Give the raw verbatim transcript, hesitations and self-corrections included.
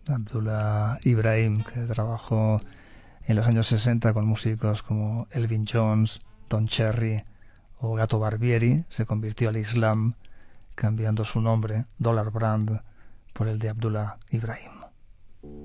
Abdullah Ibrahim, que trabajó en los años sesenta con músicos como Elvin Jones, Don Cherry o Gato Barbieri, se convirtió al Islam cambiando su nombre, Dollar Brand, por el de Abdullah Ibrahim.